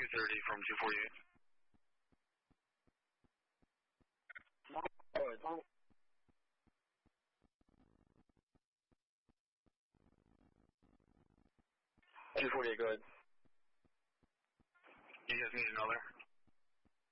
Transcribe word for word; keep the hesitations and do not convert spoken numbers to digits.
two thirty from two forty-eight. Alright, don't. two forty-eight, go ahead. You guys need another?